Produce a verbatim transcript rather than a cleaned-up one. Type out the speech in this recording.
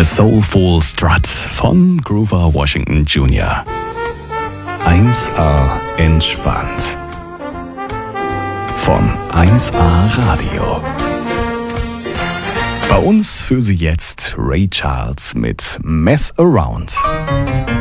A Soulful Strut von Grover Washington Junior eins A entspannt von eins A Radio. Bei uns für Sie jetzt Ray Charles mit Mess Around.